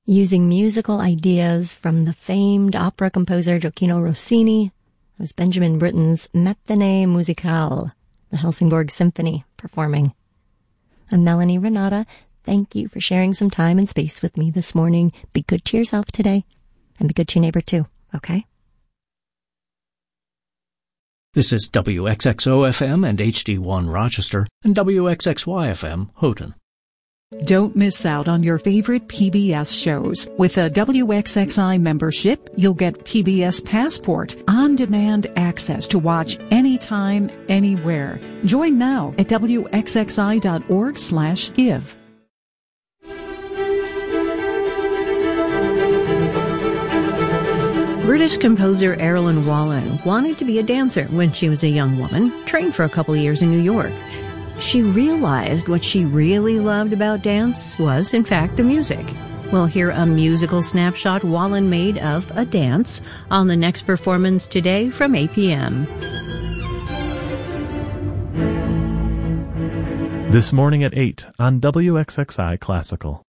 Using musical ideas from the famed opera composer Gioacchino Rossini, it was Benjamin Britten's Matinée Musicale, the Helsingborg Symphony, performing. I'm Melanie Renata. Thank you for sharing some time and space with me this morning. Be good to yourself today, and be good to your neighbor too, okay? This is WXXO-FM and HD1 Rochester and WXXY-FM Houghton. Don't miss out on your favorite PBS shows. With a WXXI membership, you'll get PBS Passport, on-demand access to watch anytime, anywhere. Join now at WXXI.org/give. British composer Erilyn Wallen wanted to be a dancer when she was a young woman, trained for a couple of years in New York. She realized what she really loved about dance was, in fact, the music. We'll hear a musical snapshot Wallen made of a dance on the next performance today from 8 p.m. This morning at 8 on WXXI Classical.